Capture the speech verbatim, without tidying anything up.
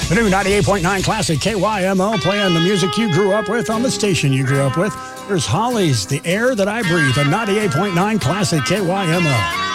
The new ninety-eight point nine Classic K Y M O, playing the music you grew up with on the station you grew up with. Here's Holly's The Air That I Breathe on ninety-eight point nine Classic K Y M O.